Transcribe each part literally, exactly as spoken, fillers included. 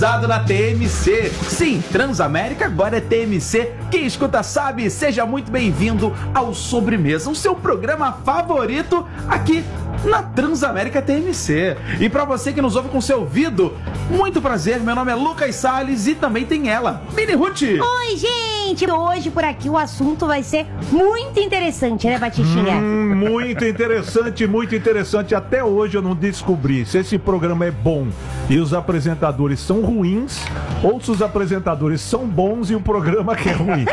Na T M C. Sim, Transamérica agora é T M C. Quem escuta sabe, seja muito bem-vindo ao Sobremesa, o seu programa favorito aqui na Transamérica T M C. E pra você que nos ouve com seu ouvido, muito prazer, meu nome é Lucas Salles e também tem ela, Mini Ruth. Oi, gente! Hoje por aqui o assunto vai ser muito interessante, né, Batistinha? Hum, muito interessante, muito interessante. Até hoje eu não descobri se esse programa é bom e os apresentadores são ruins ou se os apresentadores são bons e o programa que é ruim.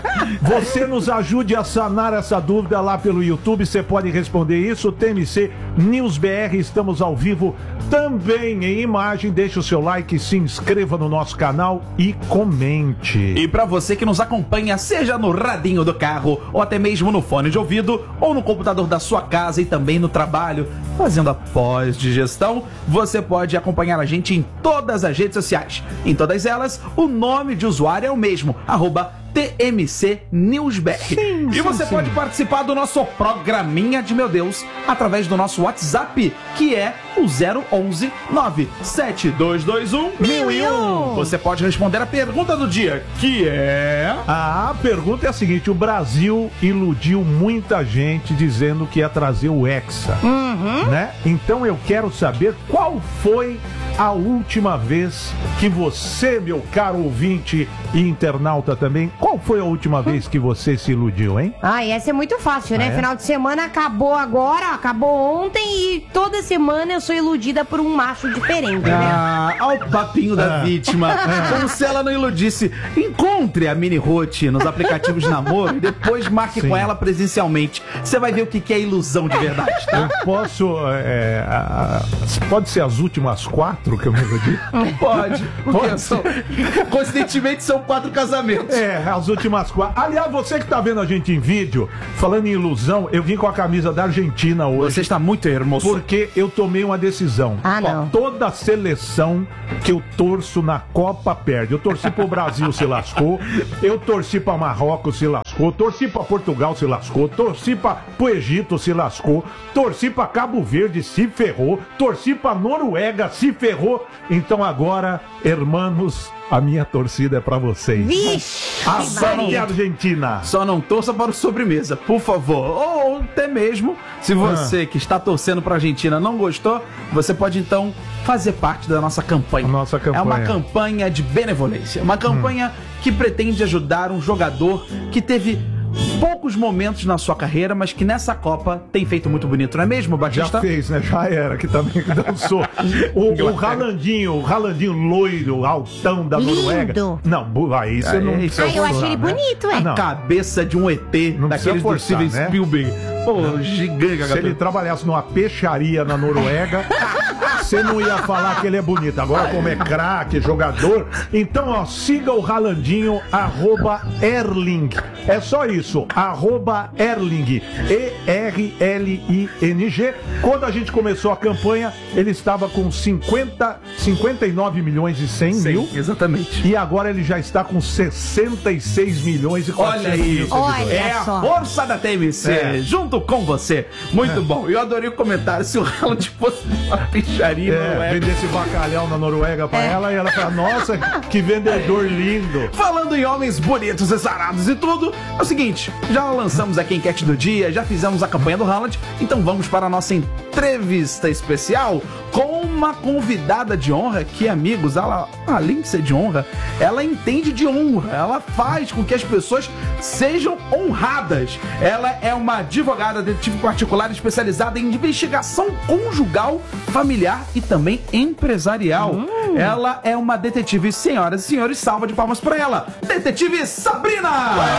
Você nos ajude a sanar essa dúvida lá pelo YouTube, você pode responder isso. T M C News B R, estamos ao vivo também em imagem. Deixe o seu like, se inscreva no nosso canal e comente. E para você que nos acompanha, seja no radinho do carro, ou até mesmo no fone de ouvido, ou no computador da sua casa e também no trabalho, fazendo a pós-digestão, você pode acompanhar a gente em todas as redes sociais. Em todas elas, o nome de usuário é o mesmo, arroba T M C News B R. Sim, e você sim, pode sim. participar do nosso programinha de meu Deus através do nosso WhatsApp, que é o zero onze nove sete dois dois um mil e um. Você pode responder a pergunta do dia, que é... A pergunta é a seguinte: o Brasil iludiu muita gente dizendo que ia trazer o Hexa, uhum. né? Então eu quero saber qual foi a última vez que você, meu caro ouvinte e internauta também, qual foi a última vez que você se iludiu, hein? Ah, essa é muito fácil, né? Ah, é? Final de semana acabou agora, acabou ontem e toda semana eu sou iludida por um macho diferente, ah, né? Olha o papinho da ah. vítima. Ah. Como se ela não iludisse. Encontre a Mini Ruth nos aplicativos de namoro e depois marque Sim. com ela presencialmente. Você vai ver o que é ilusão de verdade, tá? Eu posso... É, a, pode ser as últimas quatro que eu me iludi? Pode. Pode são, coincidentemente são quatro casamentos. É, as últimas quatro. Aliás, você que tá vendo a gente em vídeo, falando em ilusão, eu vim com a camisa da Argentina hoje. Você está muito hermoso. Porque eu tomei uma decisão. Ah, não. Ó, toda seleção que eu torço na Copa perde. Eu torci pro Brasil, se lascou. Eu torci pra Marrocos, se lascou. Torci pra Portugal, se lascou. Torci pra, pro Egito, se lascou. Torci pra Cabo Verde, se ferrou. Torci pra Noruega, se ferrou. Então agora, hermanos, a minha torcida é pra vocês. Vixe! Ação de Argentina! Só não torça para o Sobremesa, por favor. Ou até mesmo, se você ah. que está torcendo pra Argentina não gostou, você pode então fazer parte da nossa campanha. A nossa campanha. É uma campanha de benevolência. Uma campanha hum. que pretende ajudar um jogador que teve poucos momentos na sua carreira, mas que nessa Copa tem feito muito bonito, não é mesmo, Batista? Já fez, né? Já era, que também dançou. O, o Ralandinho, o Ralandinho loiro, altão da Lindo. Noruega. Não, aí você não... Ah, eu achei ele né? bonito, é. A cabeça de um E T, não daqueles do Steven né? Spielberg. Pô, gigante. Se ele trabalhasse numa peixaria na Noruega, você não ia falar que ele é bonito. Agora, como é craque, jogador, então, ó, siga o Ralandinho, arroba Erling. É só isso, arroba Erling, E R L I N G. Quando a gente começou a campanha, ele estava com cinquenta, cinquenta e nove milhões e cem mil. Exatamente. E agora ele já está com sessenta e seis milhões e quatrocentos mil seguidores. Olha é a só. força da T M C, é. junto com você. Muito é. bom. Eu adorei o comentário. Se o Haaland fosse uma peixaria é, Noruega, vendesse bacalhau na Noruega pra é. ela, e ela fala, nossa, que vendedor lindo. Falando em homens bonitos e sarados e tudo, é o seguinte, já lançamos aqui a enquete do dia, já fizemos a campanha do Haaland, então vamos para a nossa entrevista especial com uma convidada de honra que, amigos, ela, além de ser de honra, ela entende de honra, ela faz com que as pessoas sejam honradas. Ela é uma advogada, detetive particular especializada em investigação conjugal, familiar e também empresarial. Hum. Ela é uma detetive, senhoras e senhores, salva de palmas para ela, detetive Sabrina!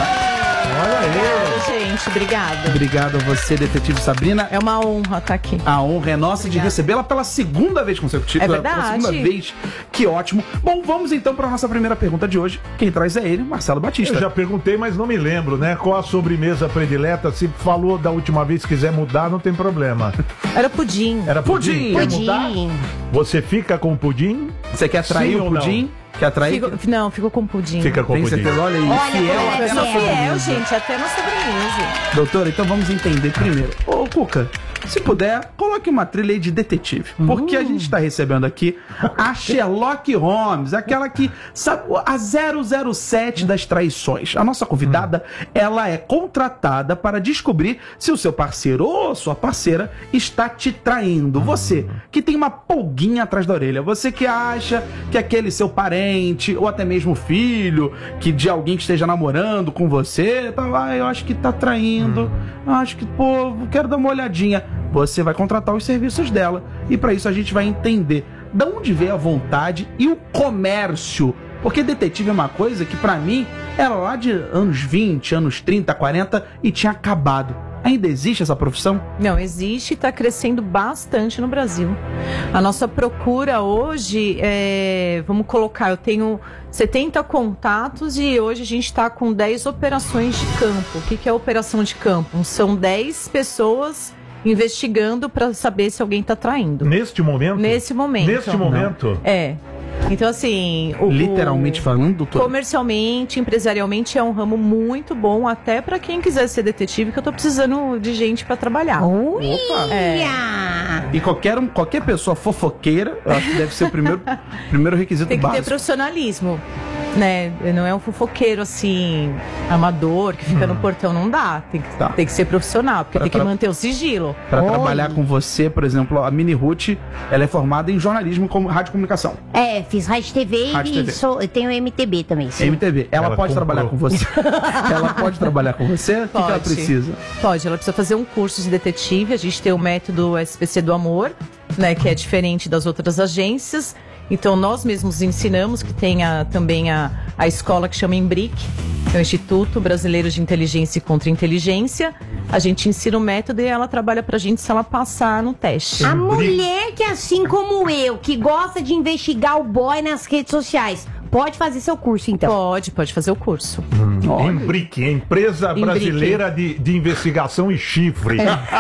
Olha aí! Obrigada, gente, obrigada. Obrigado a você, detetive Sabrina. É uma honra estar aqui. A honra é nossa obrigada. de recebê-la pela segunda vez consecutiva. É verdade. Pela segunda vez. Que ótimo. Bom, vamos então para a nossa primeira pergunta de hoje. Quem traz é ele, Marcelo Batista. Eu já perguntei, mas não me lembro, né? Qual a sobremesa predileta? Se falou da última vez, se quiser mudar, não tem problema. Era pudim. Era pudim? Pudim. Quer mudar? Você fica com o pudim? Você quer atrair Sim o pudim? Quer atrair? Fico, não, ficou com pudim. Fica com Tem pudim. certeza? Olha aí, Olha, fiel olha, até na Eu sou fiel, sobremesa. gente, até na sobremesa. Doutora, então vamos entender primeiro. Ô, Cuca, se puder, coloque uma trilha aí de detetive. Porque a gente está recebendo aqui a Sherlock Holmes, aquela que sabe a zero zero sete das traições. A nossa convidada, ela é contratada para descobrir se o seu parceiro ou sua parceira está te traindo. Você que tem uma pulguinha atrás da orelha, você que acha que aquele seu parente ou até mesmo filho, que de alguém que esteja namorando com você, tá, ah, eu acho que tá traindo, acho que, pô, quero dar uma olhadinha. Você vai contratar os serviços dela e para isso a gente vai entender de onde veio a vontade e o comércio. Porque detetive é uma coisa que pra mim era lá de anos vinte, anos trinta, quarenta e tinha acabado. Ainda existe essa profissão? Não, existe e está crescendo bastante no Brasil. A nossa procura hoje, é, vamos colocar, eu tenho setenta contatos e hoje a gente está com dez operações de campo. O que, que é operação de campo? São dez pessoas investigando para saber se alguém está traindo. Neste momento? Nesse momento. Neste momento? É. Então, assim... O, Literalmente o, falando, doutor? Comercialmente, empresarialmente, é um ramo muito bom, até para quem quiser ser detetive, que eu tô precisando de gente para trabalhar. Opa! É. E qualquer, um, qualquer pessoa fofoqueira, eu acho que deve ser o primeiro, primeiro requisito Tem que básico. ter profissionalismo, né? Não é um fofoqueiro, assim, amador, que fica hum. no portão, não dá. Tem que, tá. tem que ser profissional, porque pra, tem que pra, manter o sigilo. Para Oi. trabalhar com você, por exemplo, a Mini Ruth, ela é formada em jornalismo como rádio comunicação. É, fiz rádio T V Rádio e T V. Sou, eu tenho M T B também. Sim. M T V. Ela, Ela pode comprou. trabalhar com você? Ela pode trabalhar com você? O que, que ela Pode. precisa? Pode, ela precisa fazer um curso de detetive. A gente tem o método S P C do Amor, né, que é diferente das outras agências. Então, nós mesmos ensinamos, que tem a, também a, a escola que chama IMBRIC, é o Instituto Brasileiro de Inteligência e Contra-Inteligência. A gente ensina o método e ela trabalha pra gente se ela passar no teste. A mulher que, assim como eu, que gosta de investigar o boy nas redes sociais, pode fazer seu curso, então? Pode, pode fazer o curso. Hum. Embrique, Empresa Embrique. Brasileira de, de Investigação e Chifre.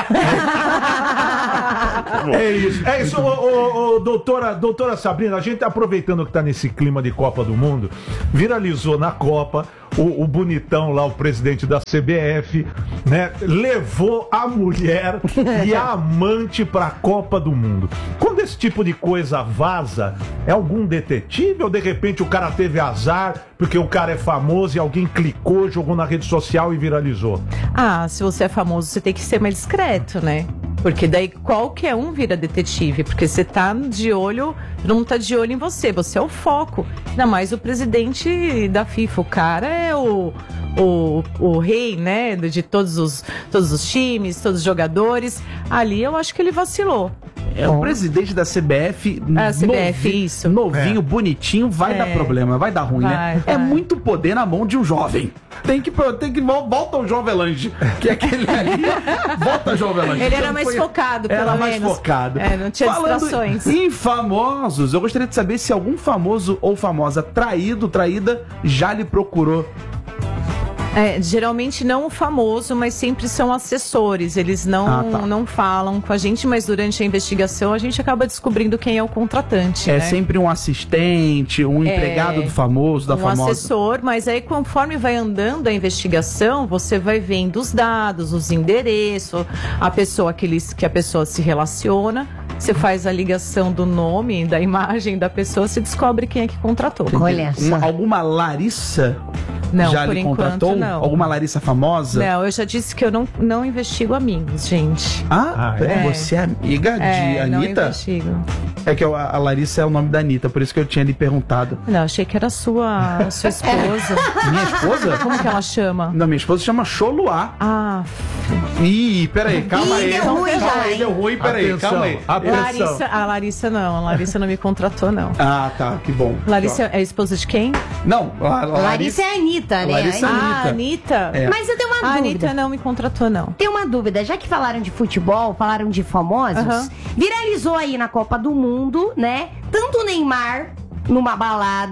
É isso, é isso, ô, ô, ô, doutora, doutora Sabrina, a gente aproveitando que tá nesse clima de Copa do Mundo, viralizou na Copa o, o bonitão lá, o presidente da C B F, né, levou a mulher e a amante pra Copa do Mundo. Quando esse tipo de coisa vaza, é algum detetive ou de repente o cara teve azar porque o cara é famoso e alguém clicou, jogou na rede social e viralizou? Ah, se você é famoso, você tem que ser mais discreto, né? Porque daí qualquer um vira detetive, porque você tá de olho, todo mundo tá de olho em você, você é o foco. Ainda mais o presidente da FIFA, o cara é o, o, o rei, né, de todos os, todos os times, todos os jogadores. Ali eu acho que ele vacilou. É o presidente da C B F, a C B F, novinho, isso. novinho, bonitinho, vai É. dar problema, vai dar ruim, Vai, né? vai. É muito poder na mão de um jovem. Tem que, tem que volta o João Avelange, que é aquele ali, volta o João Avelange. Ele era mais focado, pelo Era mais menos. focado. É, não tinha Falando distrações. em famosos, eu gostaria de saber se algum famoso ou famosa traído, traída, já lhe procurou. É, geralmente não o famoso, mas sempre são assessores. Eles não, Ah, tá. não falam com a gente, mas durante a investigação a gente acaba descobrindo quem é o contratante. É né? sempre um assistente, um É, empregado do famoso, da um famosa. assessor, mas aí conforme vai andando a investigação, você vai vendo os dados, os endereços, a pessoa que, eles, que a pessoa se relaciona. Você faz a ligação do nome, da imagem da pessoa, você descobre quem é que contratou. Olha só. Uma- alguma Larissa Não, já por lhe enquanto contratou? não. Alguma Larissa famosa? Não, eu já disse que eu não, não investigo amigos, gente. Ah, Ah, é? você é amiga de É, não Anitta? investigo. É que a, a Larissa é o nome da Anitta, por isso que eu tinha lhe perguntado. Não, achei que era sua, sua esposa. Minha esposa? Como que ela chama? Não, minha esposa chama Choluá. Ah, Ih, peraí, calma Ih, aí. deu ruim calma já, aí, hein? deu ruim, peraí, Atenção, calma aí. atenção. Larissa, a Larissa não, a Larissa não me contratou, não. Ah, tá, que bom. Larissa é a esposa de quem? Não, a, a Larissa é a Anitta, né? Larissa é a Ai, Ah, Anitta. Anitta. É. Mas eu tenho uma A dúvida. Anitta não me contratou, não. Tem uma dúvida, já que falaram de futebol, falaram de famosos, Aham. viralizou aí na Copa do Mundo, né? Tanto o Neymar numa balada,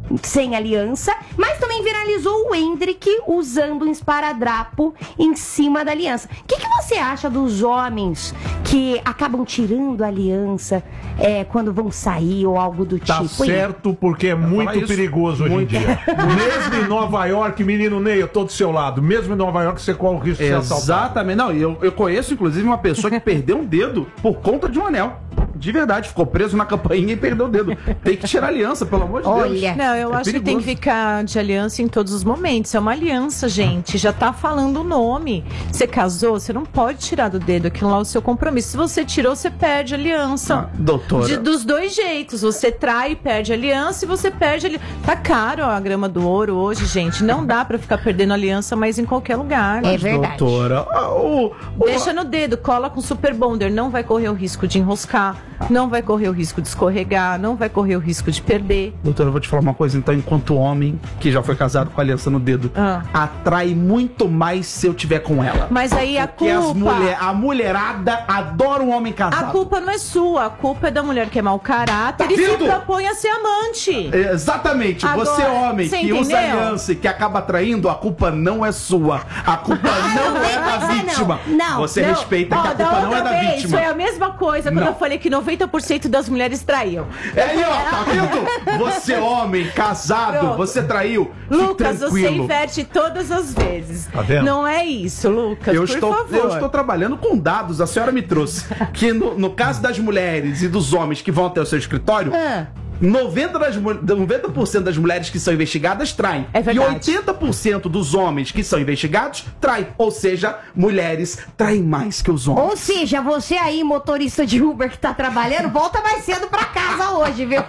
sem aliança, mas também viralizou o Hendrick usando um esparadrapo em cima da aliança. O que, que você acha dos homens que acabam tirando a aliança é, quando vão sair ou algo do tá tipo? Certo, porque é muito perigoso hoje muito. em dia. Mesmo em Nova York, menino Ney, eu tô do seu lado. Mesmo em Nova York, você corre o risco de ser assaltado. Exatamente. Não, eu, eu conheço, inclusive, uma pessoa que perdeu um dedo por conta de um anel. De verdade, ficou preso na campainha e perdeu o dedo. Tem que tirar a aliança, pelo amor de Olha. Deus. Não, eu É acho perigoso. que tem que ficar de aliança em todos os momentos. É uma aliança, gente. Já tá falando o nome. Você casou, você não pode tirar do dedo aquilo lá, o seu compromisso. Se você tirou, você perde a aliança. Ah, doutora. De- dos dois jeitos. Você trai e perde a aliança e você perde a aliança. Tá caro a grama do ouro hoje, gente. Não dá pra ficar perdendo aliança, mas em qualquer lugar. É verdade. Doutora, ah, o, o- Deixa no dedo, cola com super bonder, não vai correr o risco de enroscar, não vai correr o risco de escorregar, não vai correr o risco de perder. Doutora, eu vou te falar uma coisa, então, enquanto homem que já foi casado com a aliança no dedo, Ah. atrai muito mais se eu tiver com ela. Mas aí a Porque as culpa, mulher, a mulherada adora um homem a casado. culpa não é sua, a culpa é da mulher que é mau caráter Tá e se vendo? propõe a ser amante. É, Exatamente, Agora, você homem você que usa entendeu? aliança e que acaba traindo, a culpa não é sua. A culpa não não é vem da com essa, não. vítima. Não, Você Não, respeita ó, que a da culpa não é outra da vez, vítima. Foi a mesma coisa quando Não. eu falei que noventa por cento das mulheres traíam. É aí, ó, tá vendo? Você homem, casado, Pronto. você traiu. Fique Lucas, você tranquilo. inverte todas as vezes. Tá vendo? Não é isso, Lucas, Eu por estou, favor. eu estou trabalhando com dados, a senhora me trouxe. Que no, no caso das mulheres e dos homens que vão até o seu escritório, Ah. noventa, das, mu- noventa por cento das mulheres que são investigadas traem. É verdade. E oitenta por cento dos homens que são investigados traem. Ou seja, mulheres traem mais que os homens. Ou seja, você aí, motorista de Uber que tá trabalhando, volta mais cedo pra casa hoje, viu?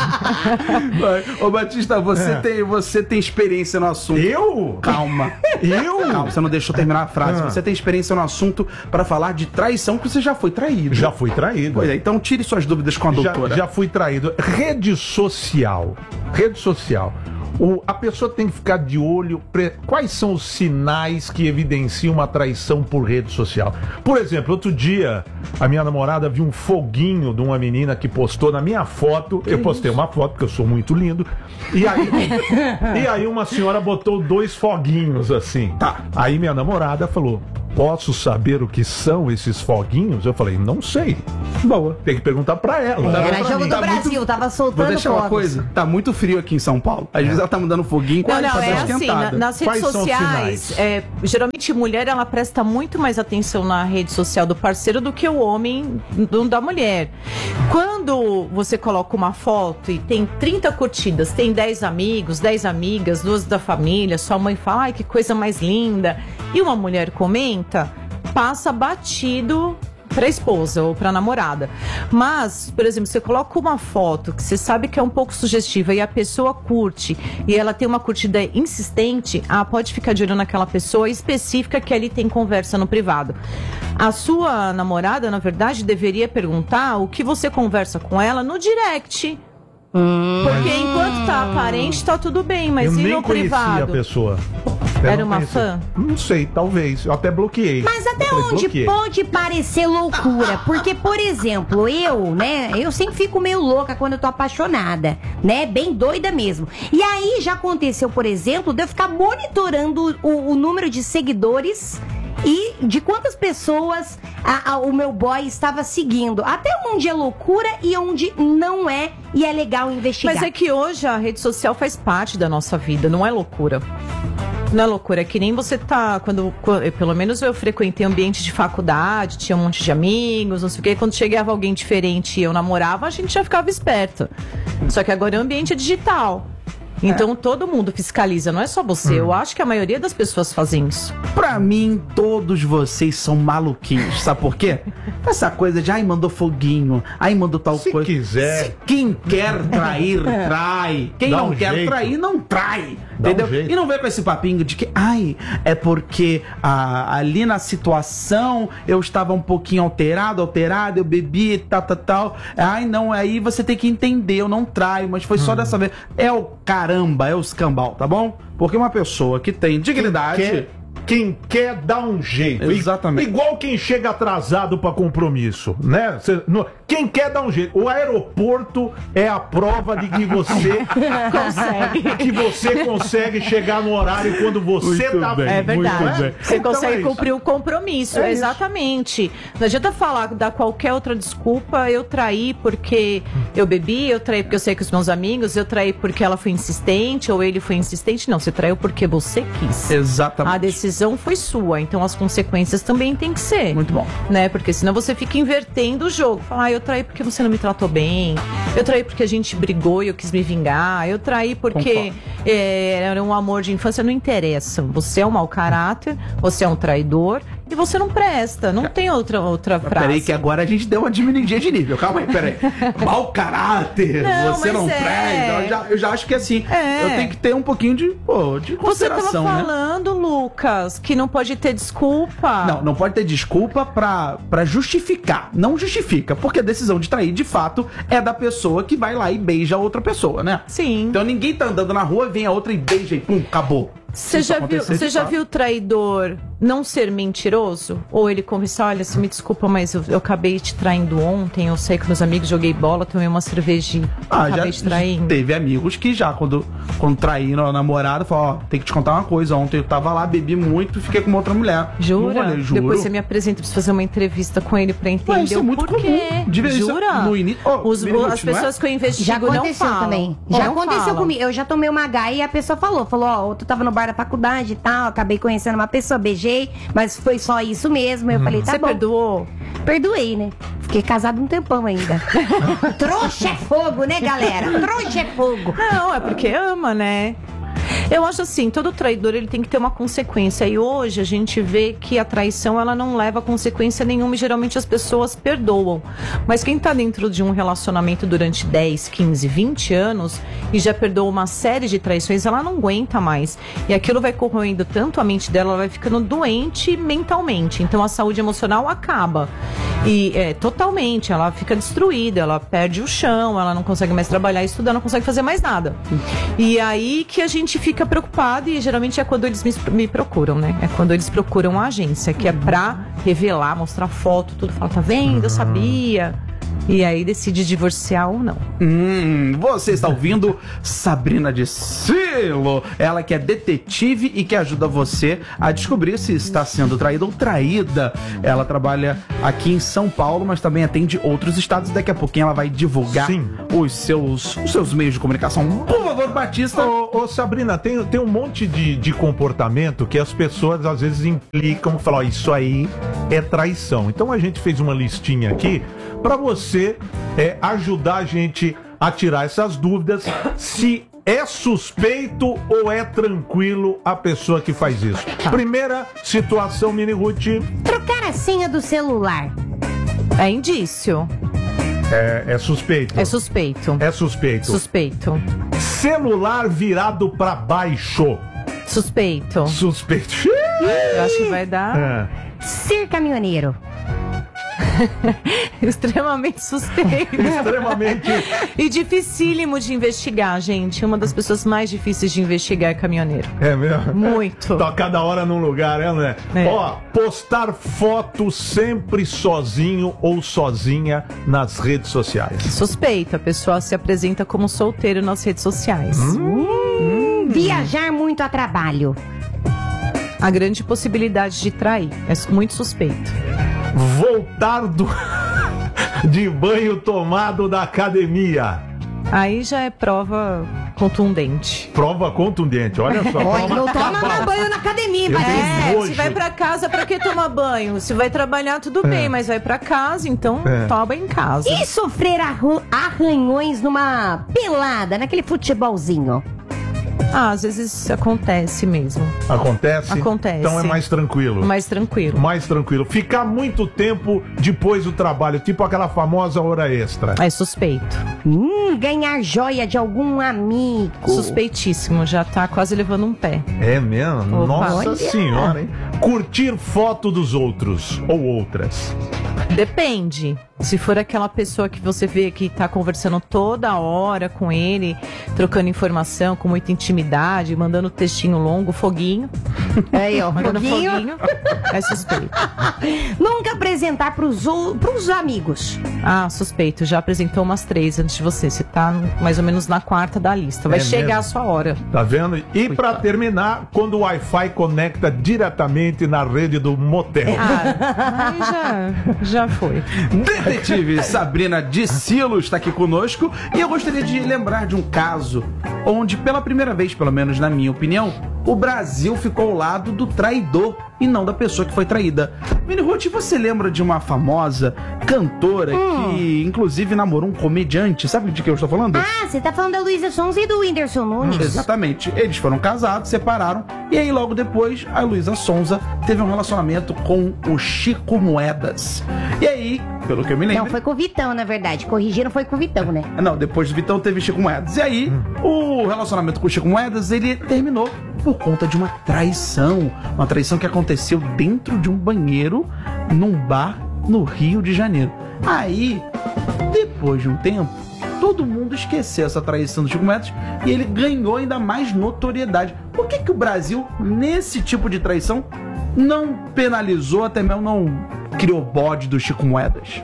Vai. Ô Batista, você, É. tem, você tem experiência no assunto. Eu? Calma. Eu? Calma, você não deixou terminar a frase. Ah. Você tem experiência no assunto para falar de traição, que você já foi traído. Já fui traído. Pois é, então tire suas dúvidas com a Já, doutora. já fui traído. Rede social. Rede social. O, a pessoa tem que ficar de olho. Pre... Quais são os sinais que evidenciam uma traição por rede social? Por exemplo, outro dia, a minha namorada viu um foguinho de uma menina que postou na minha foto. Eu postei uma foto, porque eu sou muito lindo. E aí, e aí uma senhora botou dois foguinhos assim. Tá. Aí minha namorada falou: posso saber o que são esses foguinhos? Eu falei: não sei. Boa. Tem que perguntar pra ela. Tá Era bom pra jogo mim. do Tá Brasil, muito- tava Vou soltando deixar uma fogos. coisa. Tá muito frio aqui em São Paulo. Às vezes ela tá mandando foguinho Não, pra não, dar é uma assim, na- esquentada. nas redes Quais são os sociais, sinais? é, geralmente mulher, ela presta muito mais atenção na rede social do parceiro do que o homem do- da mulher. Quando você coloca uma foto e tem trinta curtidas, tem dez amigos, dez amigas, duas da família, sua mãe fala, ai, que coisa mais linda, e uma mulher comenta, passa batido pra esposa ou pra namorada. Mas, por exemplo, você coloca uma foto que você sabe que é um pouco sugestiva e a pessoa curte e ela tem uma curtida insistente, ah, pode ficar de olho naquela pessoa específica que ali tem conversa no privado. A sua namorada, na verdade, deveria perguntar o que você conversa com ela no direct. Porque enquanto tá aparente, tá tudo bem, mas eu e nem no conhecia privado? a pessoa. Eu Era não uma conhecia. fã? Não sei, talvez. Eu até bloqueei. Mas até Eu falei, onde bloqueei. pode parecer loucura? Porque, por exemplo, eu, né, eu sempre fico meio louca quando eu tô apaixonada, né, bem doida mesmo. E aí já aconteceu, por exemplo, de eu ficar monitorando o, o número de seguidores e de quantas pessoas a- a- o meu boy estava seguindo. Até onde é loucura e onde não é, e é legal investigar. Mas é que hoje a rede social faz parte da nossa vida, não é loucura. Não é loucura, é que nem você tá, quando, quando- pelo menos eu frequentei ambiente de faculdade, tinha um monte de amigos, não sei o quê, quando chegava alguém diferente e eu namorava, a gente já ficava esperto. Só que agora o ambiente é digital. Então todo mundo fiscaliza, não é só você. Eu acho que a maioria das pessoas fazem isso. Pra mim, todos vocês são maluquinhos. Sabe por quê? Essa coisa de, ai, mandou foguinho, ai, mandou tal Se coisa. quiser. Se quem quer trair, trai. Quem Dá não um quer jeito. trair, não trai. Dá um Entendeu? jeito. E não vem com esse papinho de que, ai, é porque ah, ali na situação eu estava um pouquinho alterado, alterado, eu bebi e tal, tal, tal. Ai, não, aí você tem que entender, eu não traio, mas foi só Hum. dessa vez. É o caramba, é o escambau, tá bom? Porque uma pessoa que tem dignidade. quer- quem quer dá um jeito. Exatamente. Igual quem chega atrasado para compromisso, né? Cê, no, quem quer dá um jeito. O aeroporto é a prova de que você consegue, que você consegue chegar no horário quando você Muito tá bem, É verdade. muito bem. Você Então consegue é isso. cumprir o compromisso, É isso. exatamente. Não adianta falar, dar qualquer outra desculpa. Eu traí porque eu bebi, eu traí porque eu saí com os meus amigos, eu traí porque ela foi insistente ou ele foi insistente. Não, você traiu porque você quis. Exatamente. A decisão foi sua, então as consequências também tem que ser. Muito bom. Né? Porque senão você fica invertendo o jogo. Falar, ah, eu traí porque você não me tratou bem. Eu traí porque a gente brigou e eu quis me vingar. Eu traí porque é, era um amor de infância. Não interessa. Você é um mau caráter, você é um traidor e você não presta. Não tem outra, outra frase. Peraí que agora a gente deu uma diminuidinha de nível. Calma aí, peraí. Mau caráter, Não, você mas não é. presta. Eu já, eu já acho que assim, É. eu tenho que ter um pouquinho de, pô, de Você tava consideração, né? falando, Lucas, que não pode ter desculpa. Não, não pode ter desculpa pra, pra justificar. Não justifica, porque a decisão de trair, de fato, é da pessoa que vai lá e beija a outra pessoa, né? Sim. Então ninguém tá andando na rua, vem a outra e beija e pum, acabou. Você Isso já, viu, acontecer, você de já fato. viu o traidor não ser mentiroso? Ou ele confessa, olha, você me desculpa, mas eu, eu acabei te traindo ontem, eu saí com meus amigos, joguei bola, tomei uma cervejinha, Ah, acabei já te traindo. teve amigos que já, quando, quando traíram a namorada, falaram, ó, tem que te contar uma coisa, ontem eu tava lá, bebi muito e fiquei com uma outra mulher. Jura? Não falei, juro. Depois você me apresenta pra fazer uma entrevista com ele pra entender Mas isso é o muito porquê. comum. De vez em Jura? quando, no início- oh, Os- Minute, as não é? pessoas que eu investigo Já não aconteceu falam. também. Já Não aconteceu falam. comigo. Eu já tomei uma gaia e a pessoa falou. Falou, ó, tu tava no bar da faculdade e tal, acabei conhecendo uma pessoa, beijei, mas foi só isso mesmo. Eu falei, tá Você bom. perdoou? Perdoei, né? Fiquei casado um tempão ainda. Trouxa é fogo, né, galera? Trouxa é fogo. Não, é porque ama, né? Eu acho assim, todo traidor ele tem que ter uma consequência. E hoje a gente vê que a traição ela não leva a consequência nenhuma e geralmente as pessoas perdoam. Mas quem tá dentro de um relacionamento durante dez, quinze, vinte anos e já perdoou uma série de traições, ela não aguenta mais. E aquilo vai corroendo tanto a mente dela, ela vai ficando doente mentalmente. Então a saúde emocional acaba. E é, totalmente, ela fica destruída, ela perde o chão, ela não consegue mais trabalhar, estudar, não consegue fazer mais nada. E aí que a gente fica preocupado e geralmente é quando eles me, me procuram, né? É quando eles procuram a agência, que é pra revelar, mostrar foto, tudo. Fala, tá vendo? Eu sabia. E aí decide divorciar ou não. Hum, você está ouvindo Sabrina de Silo, ela que é detetive e que ajuda você a descobrir se está sendo traída ou traída. Ela trabalha aqui em São Paulo, mas também atende outros estados. Daqui a pouquinho ela vai divulgar Sim. os seus, os seus meios de comunicação. Por favor, Batista. Ô, ô, Sabrina, tem, tem um monte de, de comportamento que as pessoas às vezes implicam, falam, ó, isso aí é traição. Então a gente fez uma listinha aqui para você é, ajudar a gente a tirar essas dúvidas se é suspeito ou é tranquilo a pessoa que faz isso. Primeira situação, Mini Ruth, Trocar a senha do celular. É indício. é, é suspeito. É suspeito. É suspeito. Suspeito. Celular virado para baixo. Suspeito. Suspeito. Eu acho que vai dar É. Ser caminhoneiro. extremamente suspeito. Extremamente. E dificílimo de investigar, gente. Uma das pessoas mais difíceis de investigar é caminhoneiro. É mesmo? Muito. Tá cada hora num lugar, é, né? É. Ó, postar foto sempre sozinho ou sozinha nas redes sociais. Suspeito. A pessoa se apresenta como solteiro nas redes sociais. Hum? Viajar muito a trabalho. A grande possibilidade de trair. É muito suspeito. Voltar do... de banho tomado da academia. Aí já é prova contundente. Prova contundente, olha só. Olha, prova não toma cabal. mais banho na academia, Eu Patrícia. tenho É, nojo. se vai pra casa, pra que tomar banho? Se vai trabalhar, tudo bem, mas vai pra casa, então É. toma em casa. E sofrer arru- arranhões numa pelada, naquele futebolzinho. Ah, às vezes acontece mesmo. Acontece? Acontece. Então é mais tranquilo. Mais tranquilo. Mais tranquilo. Ficar muito tempo depois do trabalho, tipo aquela famosa hora extra. É suspeito. Hum, ganhar joia de algum amigo. Suspeitíssimo, já tá quase levando um pé. É mesmo? Opa, Nossa olha. senhora, hein? Curtir foto dos outros ou outras. Depende. Se for aquela pessoa que você vê que tá conversando toda hora com ele, trocando informação com muita intimidade, mandando textinho longo, foguinho, Aí, ó, Mandando foguinho. foguinho, é suspeito. Nunca apresentar pros, o- pros amigos. Ah, suspeito. Já apresentou umas três antes de você. Você tá mais ou menos na quarta da lista. Vai É chegar mesmo? a sua hora. Tá vendo? E pra terminar, quando o Wi-Fi conecta diretamente na rede do motel. Ah, aí já, já foi. Detetive Sabrina de Silo está aqui conosco e eu gostaria de lembrar de um caso onde, pela primeira vez, pelo menos na minha opinião, o Brasil ficou ao lado do traidor e não da pessoa que foi traída. Mini Ruth, você lembra de uma famosa cantora Hum. que, inclusive, namorou um comediante? Sabe de que eu estou falando? Ah, você tá falando da Luísa Sonza e do Whindersson Nunes? Exatamente. Eles foram casados, separaram, e aí logo depois a Luísa Sonza teve um relacionamento com o Chico Moedas. E aí, pelo que eu me lembro... Não, foi com o Vitão, na verdade. Corrigiram, foi com o Vitão, né? Não, depois do Vitão teve Chico Moedas. E aí, o relacionamento com o Chico Moedas, ele terminou por conta de uma traição. Uma traição que aconteceu dentro de um banheiro, num bar no Rio de Janeiro. Aí, depois de um tempo, todo mundo esqueceu essa traição do Chico Moedas e ele ganhou ainda mais notoriedade. Por que que o Brasil, nesse tipo de traição, não penalizou, até mesmo não criou bode do Chico Moedas?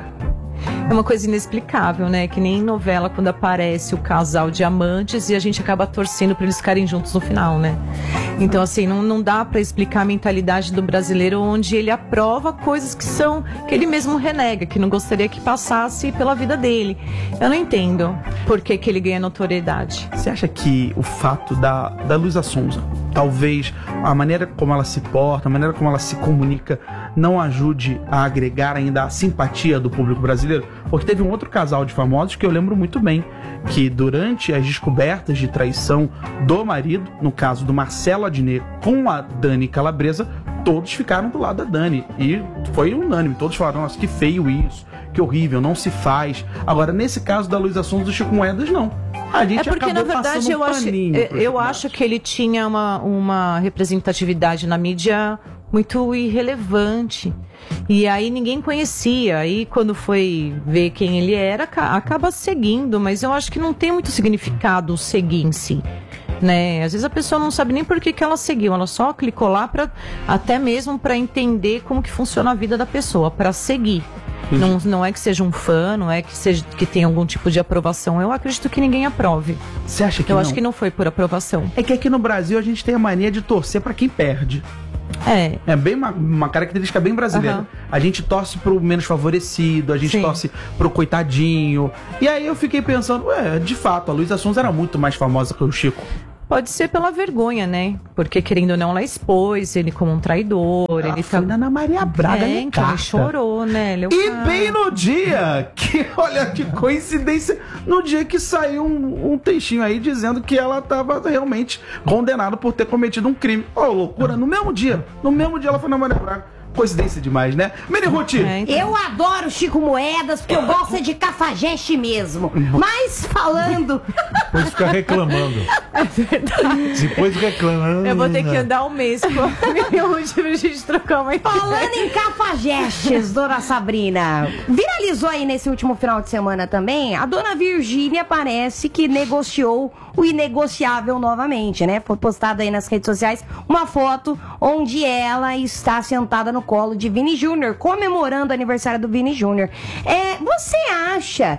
É uma coisa inexplicável, né? Que nem em novela, quando aparece o casal de amantes e a gente acaba torcendo pra eles ficarem juntos no final, né? Então, assim, não, não dá pra explicar a mentalidade do brasileiro, onde ele aprova coisas que são, que ele mesmo renega, que não gostaria que passasse pela vida dele. Eu não entendo por que que ele ganha notoriedade. Você acha que o fato da, da Luísa Sonza, talvez a maneira como ela se porta, a maneira como ela se comunica, não ajude a agregar ainda a simpatia do público brasileiro? Porque teve um outro casal de famosos que eu lembro muito bem, que durante as descobertas de traição do marido, no caso do Marcelo Adnet com a Dani Calabresa, todos ficaram do lado da Dani. E foi unânime, todos falaram, nossa, que feio isso, que horrível, não se faz. Agora, nesse caso da Luísa Sonza e do Chico Moedas, não. A gente É porque, na acabou verdade, passando eu um acho, paninho eu, pro eu Chico acho que ele tinha uma, uma representatividade na mídia muito irrelevante. E aí ninguém conhecia. Aí quando foi ver quem ele era, ca- acaba seguindo. Mas eu acho que não tem muito significado seguir em si. Né? Às vezes a pessoa não sabe nem por que, que ela seguiu. Ela só clicou lá pra, até mesmo para entender como que funciona a vida da pessoa, para seguir. Não, não é que seja um fã, não é que, seja, que tenha algum tipo de aprovação. Eu acredito que ninguém aprove. Você acha que Eu não? acho que não foi por aprovação. É que aqui no Brasil a gente tem a mania de torcer pra quem perde. É. É bem uma, uma característica bem brasileira. Aham. A gente torce pro menos favorecido, a gente Sim. torce pro coitadinho. E aí eu fiquei pensando, ué, de fato, a Luísa Sonza era muito mais famosa que o Chico. Pode ser pela vergonha, né? Porque, querendo ou não, ela expôs ele como um traidor. Ela ele foi tá... na Ana Maria Braga, é, né, então, carta. ele chorou, né? Ele é o E cara. bem no dia que, olha que coincidência, no dia que saiu um, um textinho aí dizendo que ela estava realmente condenada por ter cometido um crime. Ô, loucura, no mesmo dia, no mesmo dia ela foi na Maria Braga. Coincidência demais, né? Mini Ruth, É, então. Eu adoro Chico Moedas, porque eu gosto é de cafajeste mesmo. Mas falando... Depois fica reclamando. É verdade. Depois reclamando. Eu vou ter que andar um mês com a minha última pra gente trocar uma ideia. Falando em cafajestes, dona Sabrina, viralizou aí nesse último final de semana também, a dona Virgínia parece que negociou o inegociável novamente, né? Foi postada aí nas redes sociais uma foto onde ela está sentada no colo de Vini Júnior, comemorando o aniversário do Vini Júnior. É, você acha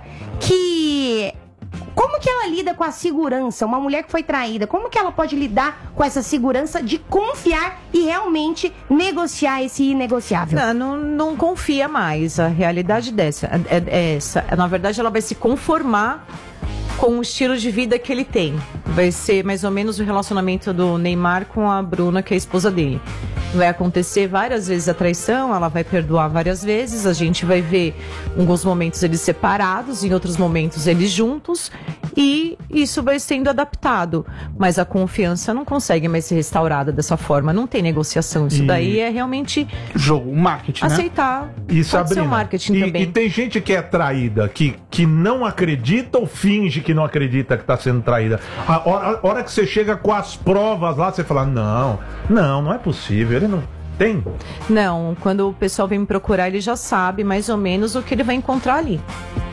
que... Como que ela lida com a segurança? Uma mulher que foi traída, como que ela pode lidar com essa segurança de confiar e realmente negociar esse inegociável? Não, não, não confia mais. A realidade dessa, é, é essa. Na verdade, ela vai se conformar com o estilo de vida que ele tem. Vai ser mais ou menos o relacionamento do Neymar com a Bruna, que é a esposa dele. Vai acontecer várias vezes a traição, ela vai perdoar várias vezes, a gente vai ver em alguns momentos eles separados, em outros momentos eles juntos, e isso vai sendo adaptado. Mas a confiança não consegue mais ser restaurada dessa forma, não tem negociação. Isso E- daí é realmente jogo, marketing, né? aceitar. E Pode Sabrina, ser um marketing e, também. e tem gente que é traída, que, que não acredita ou finge que não acredita que está sendo traída. A hora, a hora que você chega com as provas lá, você fala, não, não, não é possível, ele não... Tem? Não, quando o pessoal vem me procurar, ele já sabe mais ou menos o que ele vai encontrar ali.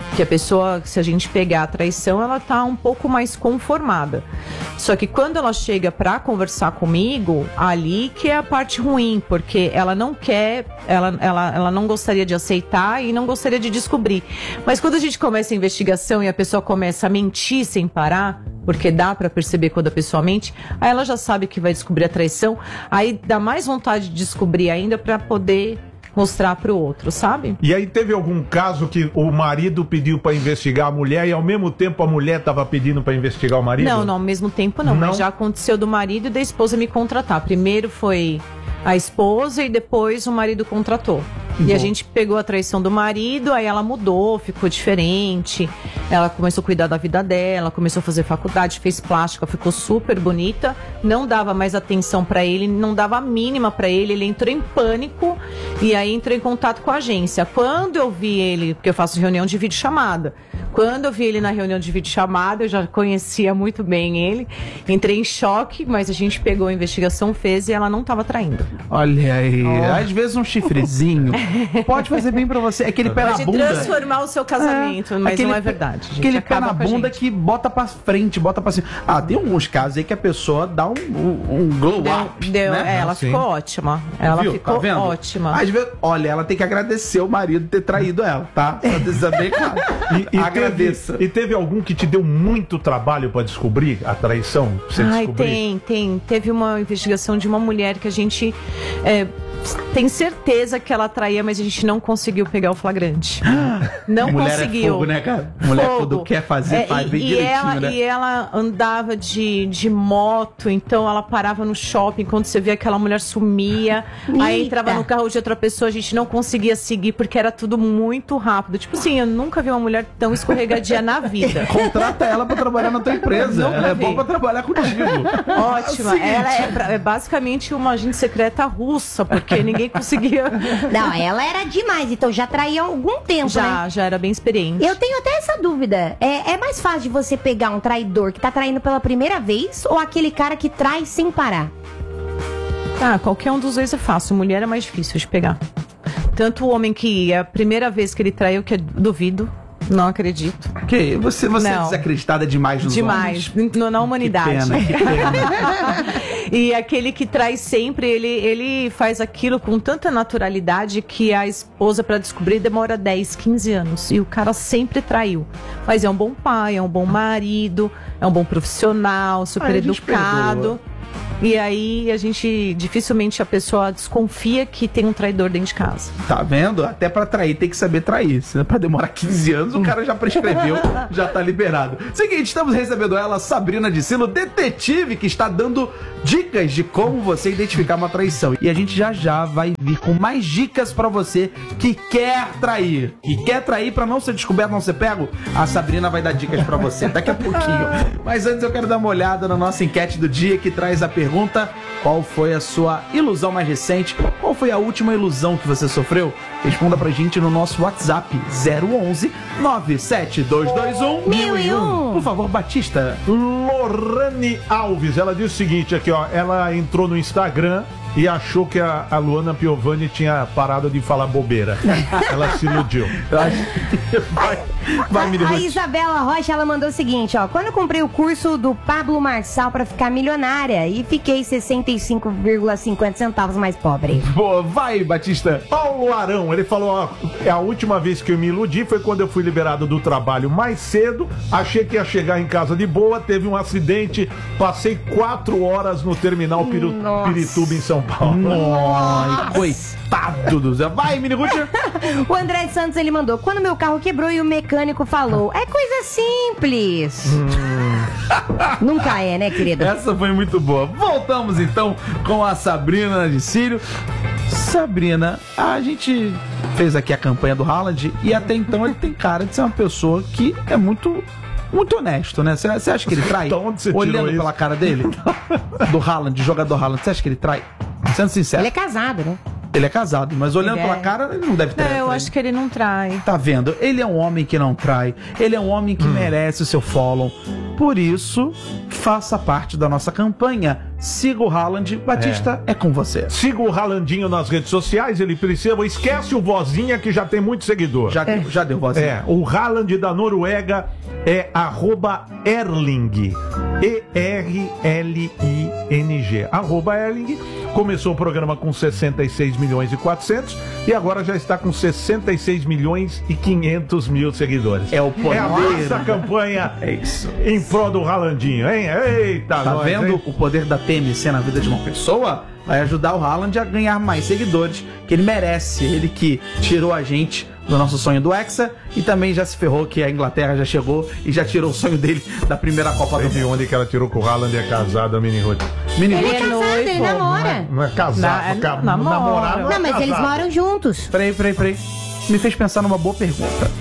Que a pessoa, se a gente pegar a traição, ela tá um pouco mais conformada. Só que quando ela chega pra conversar comigo, ali que é a parte ruim, porque ela não quer, ela, ela, ela não gostaria de aceitar e não gostaria de descobrir. Mas quando a gente começa a investigação e a pessoa começa a mentir sem parar, porque dá pra perceber quando a pessoa mente, aí ela já sabe que vai descobrir a traição, aí dá mais vontade de descobrir ainda pra poder mostrar pro outro, sabe? E aí teve algum caso que o marido pediu pra investigar a mulher e ao mesmo tempo a mulher tava pedindo pra investigar o marido? Não, não, ao mesmo tempo não, Não? mas já aconteceu do marido e da esposa me contratar. Primeiro foi a esposa e depois o marido contratou. E a gente pegou a traição do marido, aí ela mudou, ficou diferente. Ela começou a cuidar da vida dela, começou a fazer faculdade, fez plástica, ficou super bonita. Não dava mais atenção pra ele, não dava a mínima pra ele. Ele entrou em pânico e aí entrou em contato com a agência. Quando eu vi ele, porque eu faço reunião de videochamada. Quando eu vi ele na reunião de videochamada, eu já conhecia muito bem ele. Entrei em choque, mas a gente pegou a investigação, fez e ela não tava traindo. Olha aí, às vezes um chifrezinho pode fazer bem pra você. Aquele pé na Pode bunda. transformar o seu casamento, mas aquele não é pé- verdade. gente. Aquele pé Acaba na com a bunda gente. que bota pra frente, bota pra cima. Ah, tem alguns casos aí que a pessoa dá um, um, um glow Deu- up. deu- né? é, ela Sim. ficou ótima. Ela Viu? ficou Tá vendo? ótima. Às vezes, olha, ela tem que agradecer o marido ter traído ela, tá? Só deixar bem claro. E, e Agradeça. Teve, e teve algum que te deu muito trabalho pra descobrir a traição? Pra você Ai, descobrir? tem, tem. Teve uma investigação de uma mulher que a gente é, tem certeza que ela traía, mas a gente não conseguiu pegar o flagrante. Não Mulher conseguiu. é fogo, né, cara? Mulher Fogo. quando quer fazer, É, faz e, bem e direitinho, ela, né? E ela andava de, de moto, então ela parava no shopping, quando você via aquela mulher sumia, aí Eita. entrava no carro de outra pessoa, a gente não conseguia seguir, porque era tudo muito rápido. Tipo assim, eu nunca vi uma mulher tão escorregadia na vida. Contrata ela pra trabalhar na tua empresa. Nunca Ela é vi. boa pra trabalhar contigo. Ótima. É o seguinte. Ela é, pra- é basicamente uma agente secreta russa, porque ninguém conseguia. Não, ela era demais, então já traía há algum tempo, né? Já, já era bem experiente. Eu tenho até essa dúvida. É, é mais fácil de você pegar um traidor que tá traindo pela primeira vez ou aquele cara que trai sem parar? Ah, qualquer um dos dois é fácil. Mulher é mais difícil de pegar. Tanto o homem que é a primeira vez que ele traiu, que eu duvido. Não acredito. Que você, você é Não. desacreditada demais nos Demais. homens. No- Na humanidade. Que pena, que pena. E aquele que trai sempre, ele, ele faz aquilo com tanta naturalidade que a esposa, pra descobrir, demora dez, quinze anos. E o cara sempre traiu. Mas é um bom pai, é um bom marido, é um bom profissional, super Aí a gente educado. perdoa. E aí a gente, dificilmente a pessoa desconfia que tem um traidor dentro de casa. Tá vendo? Até pra trair tem que saber trair. Se não é pra demorar quinze anos, o cara já prescreveu, já tá liberado. Seguinte, estamos recebendo ela, Sabrina de Silo, detetive, que está dando dicas de como você identificar uma traição. E a gente já já vai vir com mais dicas pra você que quer trair. Que quer trair pra não ser descoberto, não ser pego. A Sabrina vai dar dicas pra você daqui a pouquinho. Mas antes eu quero dar uma olhada na nossa enquete do dia, que traz a pergunta: qual foi a sua ilusão mais recente? Qual foi a última ilusão que você sofreu? Responda pra gente no nosso WhatsApp zero onze nove sete dois dois um Mil e um. Por favor, Batista. Lorane Alves, ela disse o seguinte aqui, ó. Ela entrou no Instagram e achou que a, a Luana Piovani tinha parado de falar bobeira. Ela se iludiu. Vai, vai me A derrubar. Isabela Rocha, ela mandou o seguinte, ó. Quando eu comprei o curso do Pablo Marçal pra ficar milionária e fiquei sessenta e cinco vírgula cinquenta centavos mais pobre. Boa, vai, Batista. Paulo Arão, ele falou, ó, a última vez que eu me iludi foi quando eu fui liberado do trabalho mais cedo, achei que ia chegar em casa de boa, teve um acidente, passei quatro horas no terminal Piru, Nossa. Pirituba em São Paulo. Ai, coitado do Zé. Vai, Mini Gucci. O André Santos, ele mandou, quando meu carro quebrou e o mecânico falou, é coisa simples. Nunca é, né, querido? Essa foi muito boa. Voltamos então com a Sabrina de Círio. Sabrina, a gente fez aqui a campanha do Haaland e até então ele tem cara de ser uma pessoa que é muito, muito honesto, né? Você acha que ele trai? Da onde você tirou Olhando isso? pela cara dele, do Haaland, jogador Haaland, você acha que ele trai? Sendo sincero. Ele é casado, né? Ele é casado, mas olhando Ele pela é. cara, ele não deve ter. É, eu acho que ele não trai. Tá vendo? Ele é um homem que não trai. Ele é um homem que merece o seu follow. Por isso, faça parte da nossa campanha. Siga o Haaland. Batista, é, é com você. Siga o Haalandinho nas redes sociais, ele precisa. Esquece o Vozinha que já tem muito seguidor. Já, É. já deu vozinha. É, o Haaland da Noruega é arroba Erling. E R L I N G. Arroba Erling. Começou o programa com sessenta e seis milhões e quatrocentos e agora já está com sessenta e seis milhões e quinhentos mil seguidores. É o poder. É a nossa campanha É isso. em prol do Haalandinho, hein? Eita, Tá nós, vendo hein? o poder da T M C na vida de uma pessoa? Vai ajudar o Haaland a ganhar mais seguidores, que ele merece. Ele que tirou a gente do nosso sonho do Hexa e também já se ferrou que a Inglaterra já chegou e já tirou o sonho dele da primeira Copa do Sei de Mundo. onde que ela tirou que o Haaland é casado, a Mini Ruth. Mini Ele Ruth, é casado, ele noivo, namora. Não é casado, Na- ca- namora. namorado. é Não, mas eles casado. moram juntos. Peraí, peraí, peraí. Me fez pensar numa boa pergunta.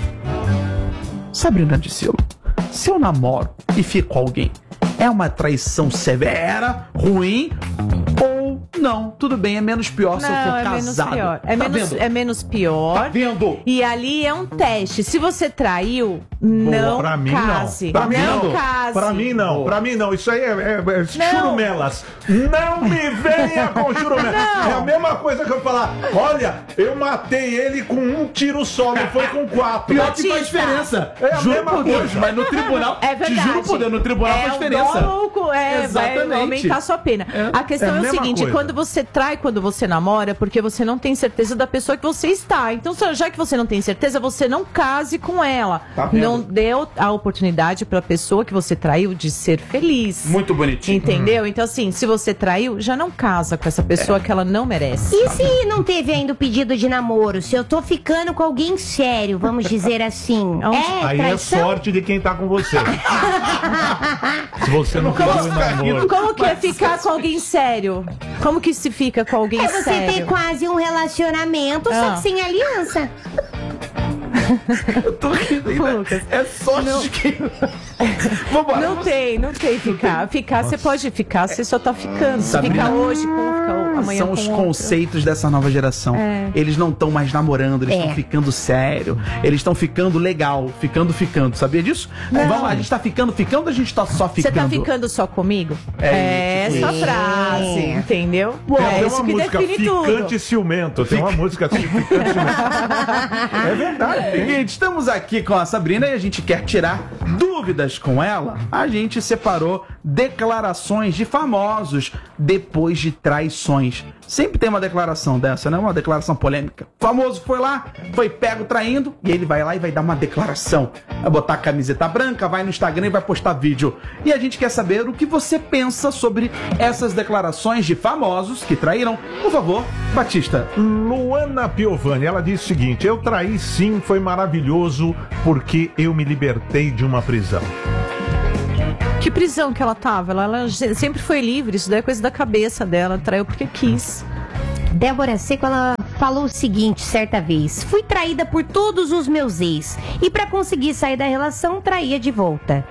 Sabrina Dicilo, se eu namoro e fico com alguém, é uma traição severa, ruim ou não? Tudo bem, é menos pior se eu Não, for é casado. menos pior. É, Tá menos, vendo? é menos pior. Tá vendo? E ali é um teste. Se você traiu, não pra mim, case. não. Pra mim, não não. case. Pra mim, não. Pra mim, não. Isso aí é, é, é churumelas. Não me venha com churumelas. Não. É a mesma coisa que eu falar. Olha, eu matei ele com um tiro só, não foi com quatro. Pior que faz Batista. diferença. É a Juro mesma por Deus, coisa. mas no tribunal. É verdade. Te juro por Deus, no tribunal é faz diferença. O louco, é, Exatamente. vai aumentar a sua pena. É. A questão É a é, o mesma seguinte, coisa. quando você trai, quando você namora, porque você não tem certeza da pessoa que você está. Então, já que você não tem certeza, você não case com ela. Tá vendo? Não dê a oportunidade para a pessoa que você traiu de ser feliz. Muito bonitinho. Entendeu? Então, assim, se você traiu, já não casa com essa pessoa É. que ela não merece. E se não teve ainda o pedido de namoro? Se eu tô ficando com alguém sério, vamos dizer assim. Aonde- É Aí é traição? sorte de quem tá com você. Se você não posso pediu ficar namoro. Como que é ficar com alguém sério? Como que se fica com alguém É você sério? ter quase um relacionamento, só Ah. que sem aliança. Eu tô rindo ainda. Lucas, É sorte de quem. Vambora. Não tem, não tem ficar. Ficar, você pode ficar, você só tá ficando. Se Sabrina, ficar hoje com um, fica amanhã São com os outro. conceitos dessa nova geração. É. Eles não estão mais namorando, eles É. estão ficando sério. Eles estão ficando legal, ficando, ficando. Sabia disso? Vamos lá, a gente tá ficando, ficando ou a gente tá só Você ficando? tá ficando só comigo? É, É tipo essa isso. frase, entendeu? Tem é até isso uma que música, define Ficante tudo. Ciumento. Tem uma música assim, Ficante Ciumento. É verdade. tem. Seguinte, estamos aqui com a Sabrina e a gente quer tirar dúvidas com ela. A gente separou declarações de famosos depois de traições. Sempre tem uma declaração dessa, né? Uma declaração polêmica. O famoso foi lá, foi pego traindo, e ele vai lá e vai dar uma declaração. Vai botar a camiseta branca, vai no Instagram e vai postar vídeo. E a gente quer saber o que você pensa sobre essas declarações de famosos que traíram. Por favor, Batista. Luana Piovani, ela disse o seguinte: eu traí sim, foi maravilhoso porque eu me libertei de uma prisão. Que prisão que ela tava? Ela, ela sempre foi livre, isso daí é coisa da cabeça dela. Traiu porque quis. Débora Seco, ela falou o seguinte certa vez: fui traída por todos os meus ex e pra conseguir sair da relação, traía de volta.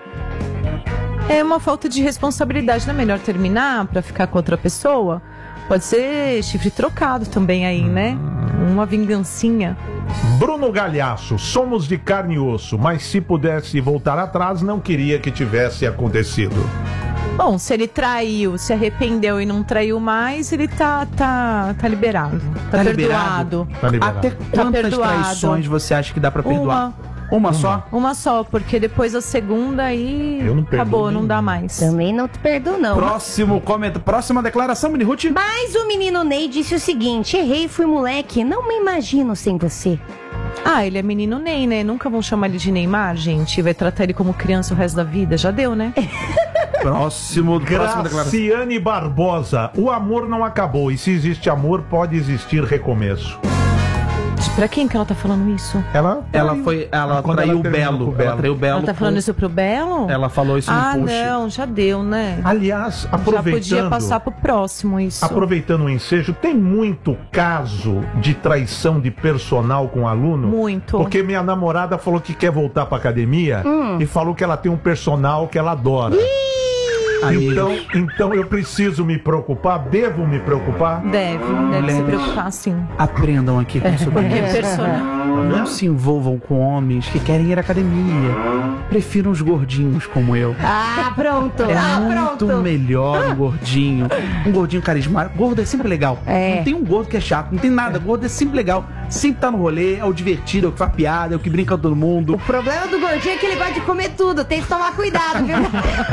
É uma falta de responsabilidade. Não é melhor terminar pra ficar com outra pessoa? Pode ser chifre trocado também aí, né? Uma vingancinha. Bruno Galhaço, somos de carne e osso, mas se pudesse voltar atrás, não queria que tivesse acontecido. Bom, se ele traiu, se arrependeu e não traiu mais, ele tá, tá, tá liberado. Tá, Tá perdoado. liberado? Tá liberado. Até quantas perdoado. traições você acha que dá pra perdoar? Uma. Uma só? Uma só, porque depois a segunda aí Eu não perdoo acabou, não nenhum. dá mais. Também não te perdoo, não. Próximo comentário, próxima declaração, Mini Ruth. Mas o menino Ney disse o seguinte: errei, fui moleque, não me imagino sem você. Ah, ele é menino Ney, né? Nunca vão chamar ele de Neymar, gente. Vai tratar ele como criança o resto da vida. Já deu, né? Próximo, próxima declaração. Graciane Barbosa, o amor não acabou e se existe amor, pode existir recomeço. Pra quem que ela tá falando isso? Ela, Ela foi, ela Quando traiu ela o terminou Belo. com o Belo. Ela traiu o Belo. Ela tá falando com- isso pro Belo? Ela falou isso Ah, no post. não, já deu, né? aliás, Já aproveitando, podia passar pro próximo isso. aproveitando o ensejo, tem muito caso de traição de personal com aluno? Muito. Porque minha namorada falou que quer voltar pra academia Hum. e falou que ela tem um personal que ela adora. Amigo. Então, então eu preciso me preocupar? Devo me preocupar? Deve, deve se Mulheres. preocupar, sim. Aprendam aqui com o sobrinho. É personal. Não se envolvam com homens que querem ir à academia. Prefiram os gordinhos como eu. Ah, pronto. É ah, muito pronto. melhor um gordinho. Um gordinho carismático. Gordo é sempre legal. É. Não tem um gordo que é chato, não tem nada. Gordo é sempre legal. Sempre tá no rolê, é o divertido, é o que faz piada, é o que brinca com todo mundo. O problema do gordinho é que ele gosta de comer tudo. Tem que tomar cuidado, viu?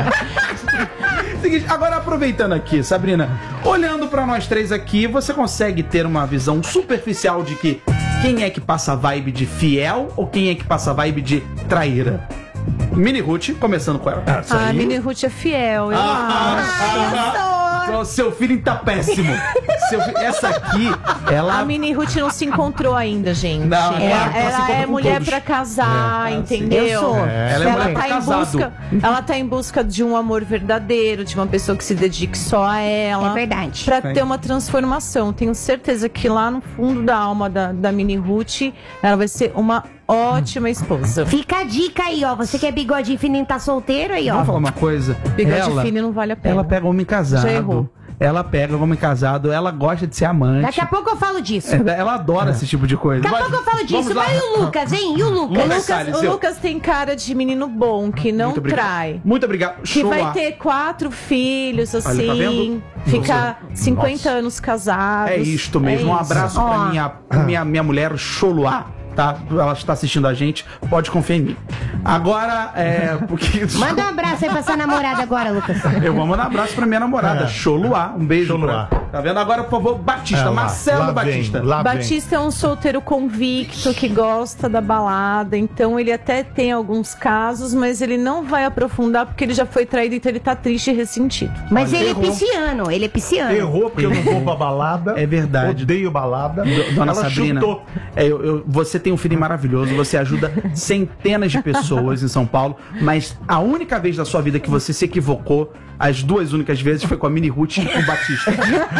Seguinte, agora aproveitando aqui, Sabrina, olhando pra nós três aqui, você consegue ter uma visão superficial de que quem é que passa a vibe de fiel ou quem é que passa a vibe de traíra? Mini Ruth, começando com ela. Ah, a Mini Ruth é fiel, eu acho. Então, seu feeling tá péssimo. Seu fi- Essa aqui, ela. A Mini Ruth não se encontrou ainda, gente. Não, ela ela se ela encontrou é com mulher todos. pra casar, É, entendeu? eu sou. É. Ela é mulher pra tá em casado. busca, ela tá em busca de um amor verdadeiro, de uma pessoa que se dedique só a ela. É verdade. Pra ter uma transformação. Tenho certeza que lá no fundo da alma da, da Mini Ruth, ela vai ser uma ótima esposa. Fica a dica aí, ó. Você que é bigodinho fininho, tá solteiro aí, ó. Vamos falar uma coisa. Bigode ela, fino não vale a pena. ela pega homem casado. Já errou. Ela pega homem casado, ela gosta de ser amante. Daqui a pouco eu falo disso. Ela, ela adora esse tipo de coisa. Daqui a Vai- pouco eu falo disso. vamos lá. Vai o Lucas, hein? E o Lucas? Lucas Lucas, Salles, o eu. Lucas tem cara de menino bom, que não Muito obrigado. trai. Muito obrigado. Que Show vai lá. ter quatro filhos, Olha, tá assim, vendo? ficar Nossa. cinquenta anos casados. É isto mesmo. É um isso. abraço Ó. pra minha, minha, minha mulher, Xoluá. Tá? Ela está assistindo a gente, pode confiar em mim. Agora, é. Porque. Manda um abraço aí pra sua namorada agora, Lucas. Eu vou mandar um abraço pra minha namorada, É. Xoluá. Um beijo. Xoluá. Pra... Tá vendo? Agora, por favor, Batista, É, lá, Marcelo lá Batista. vem, lá vem. Batista é um solteiro convicto que gosta da balada, então ele até tem alguns casos, mas ele não vai aprofundar porque ele já foi traído, então ele tá triste e ressentido. Mas Olha, ele errou. é pisciano, ele é pisciano. Errou porque eu não vou pra balada. É verdade. Odeio balada. Do- Dona Ela Sabrina, chutou. é, eu- eu- você tem um feeling maravilhoso, você ajuda centenas de pessoas em São Paulo, mas a única vez da sua vida que você se equivocou, as duas únicas vezes, foi com a Mini Ruth e com o Batista.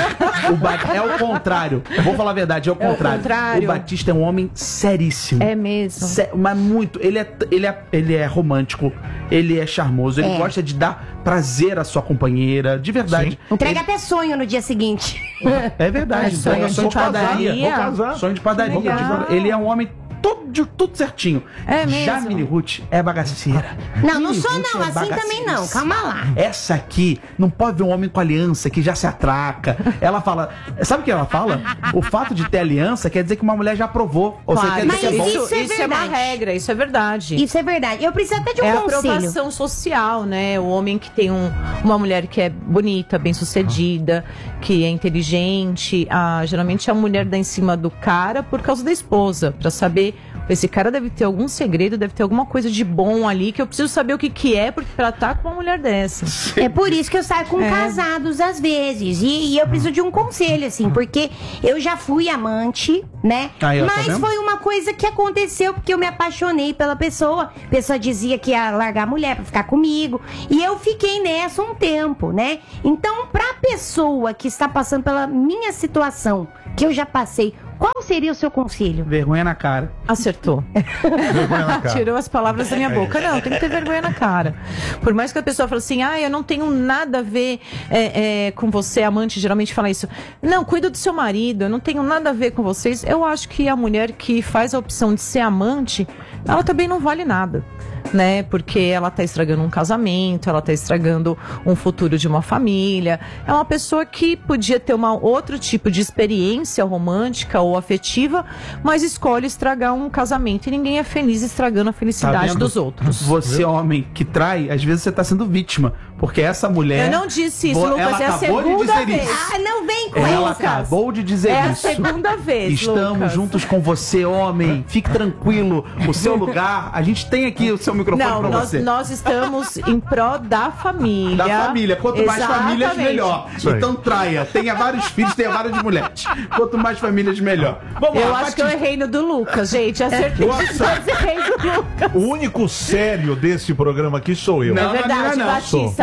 O Ba- é o contrário. Vou falar a verdade, é o É o contrário. contrário. O Batista é um homem seríssimo. É mesmo. Sé- mas muito. Ele é, ele, é, ele é romântico, ele é charmoso, ele É. gosta de dar prazer à sua companheira, de verdade. Entrega Ele- até sonho no dia seguinte. É verdade, É, sonho entrega de sonho de padaria. padaria. Vou casar. Sonho de padaria. Que legal. Ele é um homem todo, de- tudo certinho. É mesmo? Já Mini Ruth é bagaceira. Não, não Mini sou Ruth não, é assim também não. bagaceira. Calma lá. Essa aqui não pode ver um homem com aliança que já se atraca. Ela fala. Sabe o que ela fala? O fato de ter aliança quer dizer que uma mulher já aprovou. Ou Claro, você quer dizer Mas que é bom. isso isso, é isso é uma verdade. regra, isso é verdade. Isso é verdade. Eu preciso até de um É a conselho. aprovação social, né? O homem que tem um- uma mulher que é bonita, bem-sucedida, que é inteligente. Ah, geralmente a mulher dá em cima do cara por causa da esposa, pra saber. Esse cara deve ter algum segredo, deve ter alguma coisa de bom ali que eu preciso saber o que que é porque pra estar com uma mulher dessa. É por isso que eu saio com É. casados às vezes. E, e eu preciso de um conselho, assim, porque eu já fui amante, né? Aí, ó, tá Mas vendo? foi uma coisa que aconteceu porque eu me apaixonei pela pessoa. A pessoa dizia que ia largar a mulher pra ficar comigo. E eu fiquei nessa um tempo, né? Então, pra pessoa que está passando pela minha situação, que eu já passei, qual seria o seu conselho? Vergonha na cara. Acertou. Vergonha na cara. Tirou as palavras da minha boca. Não, tem que ter vergonha na cara. Por mais que a pessoa fale assim, ah, eu não tenho nada a ver é, é, com você, amante geralmente fala isso. Não, cuida do seu marido, eu não tenho nada a ver com vocês. Eu acho que a mulher que faz a opção de ser amante, ela também não vale nada. Né? Porque ela tá estragando um casamento, ela tá estragando um futuro de uma família. É uma pessoa que podia ter uma outro tipo de experiência romântica ou afetiva, mas escolhe estragar um casamento e ninguém é feliz estragando a Tá felicidade vendo? dos outros. Você, homem que trai, às vezes você tá sendo vítima. Porque essa mulher. Eu não disse isso, Vo- Lucas, ela é a acabou de segunda dizer vez. isso. Ah, não vem com Ela isso. acabou de dizer É a isso. segunda vez, Estamos Lucas. juntos com você, homem. Fique tranquilo. O seu lugar, a gente tem aqui o seu microfone Não, pra nós, você. nós estamos em pró da família. Da família. Quanto mais famílias, Exatamente. melhor. Isso aí. Então traia. Tenha vários filhos, tenha várias mulheres. Quanto mais famílias, melhor. Vamos Eu lá, acho que eu Batista. errei no do Lucas, gente. Acertei Nossa. os dois, errei do Lucas. O único sério desse programa aqui sou eu. Não, É verdade, não, não, não. Batista.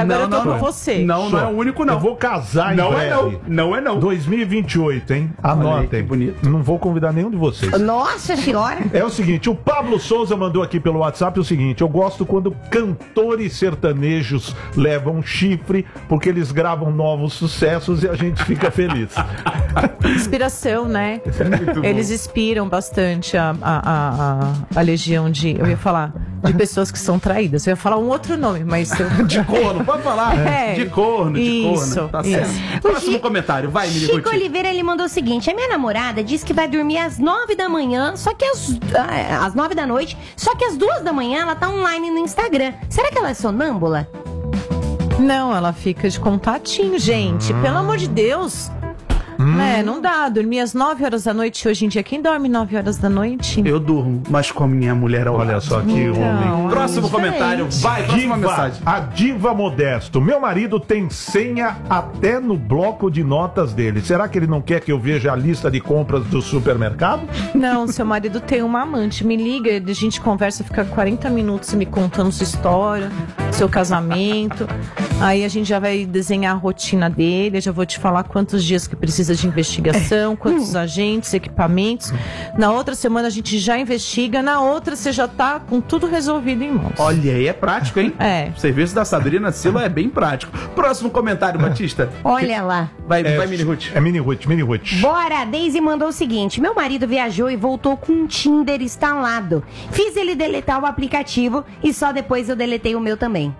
agora Não, eu tô não, com não. você. Não, não é o único, não. Eu vou casar em Não breve. é não. Não é não. dois mil e vinte e oito, hein? Anotem. que bonito. Não vou convidar nenhum de vocês. Nossa senhora. É o seguinte, o Pablo Souza mandou aqui pelo WhatsApp o seguinte: eu gosto quando cantores sertanejos levam chifre, porque eles gravam novos sucessos e a gente fica feliz. Inspiração, né? Muito Eles bom. inspiram bastante a, a, a, a, a legião de, eu ia falar, de pessoas que são traídas. Eu ia falar um outro nome, mas... Eu... De corno, pode falar? É. De corno, de Isso, corno. Tá isso. certo. Próximo Chico- comentário, vai, Mili Chico Ruti. Oliveira, ele mandou o seguinte: a minha namorada disse que vai dormir às nove da manhã, só que às, ah, às nove da noite, só que às duas da manhã ela tá online no Instagram. Será que ela é sonâmbula? Não, ela fica de contatinho, gente. Pelo amor de Deus. É, não dá. Dormir às nove horas da noite hoje em dia. Quem dorme nove horas da noite? Eu durmo, mas com a minha mulher ao Olha lado. só que homem. Não, Próximo é comentário, diferente. vai, próxima Diva, mensagem. a diva Modesto. Meu marido tem senha até no bloco de notas dele. Será que ele não quer que eu veja a lista de compras do supermercado? Não, seu marido tem uma amante. Me liga, a gente conversa, fica quarenta minutos me contando sua história, seu casamento. Aí a gente já vai desenhar a rotina dele. Eu já vou te falar quantos dias que precisa de investigação, quantos agentes, equipamentos. Na outra semana a gente já investiga, na outra você já tá com tudo resolvido em mãos. Olha aí, é prático, hein? É. O serviço da Sabrina Sila é bem prático. Próximo comentário, Batista. Olha lá. Vai, É, vai, Mini Ruth. É Mini Ruth, Mini Ruth. Bora, a Daisy mandou o seguinte: meu marido viajou e voltou com um Tinder instalado. Fiz ele deletar o aplicativo e só depois eu deletei o meu também.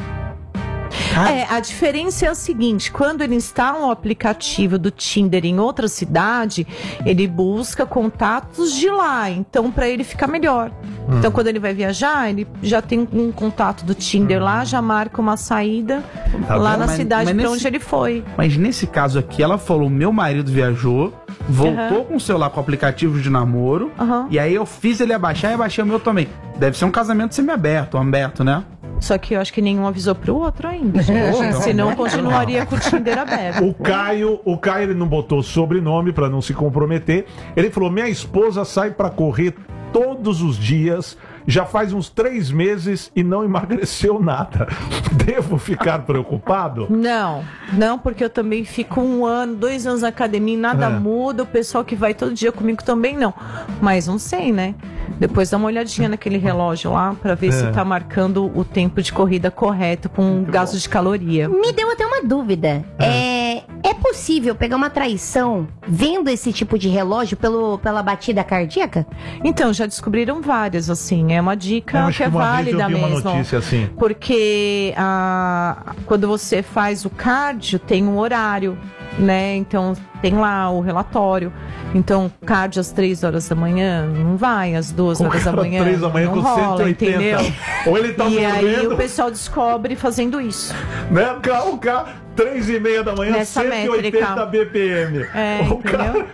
É, a diferença é a seguinte: quando ele instala um aplicativo do Tinder em outra cidade, ele busca contatos de lá, então para ele ficar melhor. Hum. Então quando ele vai viajar, ele já tem um contato do Tinder hum. lá, já marca uma saída Tá lá bom, na mas- cidade mas para nesse- onde ele foi. Mas nesse caso aqui, ela falou: meu marido viajou, voltou Uhum. com o celular com aplicativo de namoro, Uhum. e aí eu fiz ele abaixar e abaixei o meu também. Deve ser um casamento semi-aberto, aberto, né? Só que eu acho que nenhum avisou pro outro ainda. gente. Senão continuaria com o Tinder aberto. O Caio, o Caio ele não botou sobrenome pra não se comprometer. Ele falou: minha esposa sai pra correr todos os dias, já faz uns três meses e não emagreceu nada. Devo ficar preocupado? Não, não, porque eu também fico um ano, dois anos na academia e nada É. muda. O pessoal que vai todo dia comigo também não. Mas não sei, né? Depois dá uma olhadinha naquele relógio lá pra ver É. se tá marcando o tempo de corrida correto com gasto de caloria. Me deu até uma dúvida. É, é possível pegar uma traição vendo esse tipo de relógio pelo, pela batida cardíaca? Então, já descobriram várias, assim. É uma dica Eu acho que é que uma vez eu válida vi uma mesmo. notícia assim. Porque ah, quando você faz o cardio, tem um horário, né? Então, tem lá o relatório. Então, cardio às três horas da manhã, não vai. Às duas horas da manhã, três da manhã não com rola, cento e oitenta. entendeu? Ou ele tá E aí morrendo, o pessoal descobre fazendo isso. né? O carro, o carro, três e meia da manhã, Nessa cento e oitenta métrica. B P M. É, o cara, entendeu?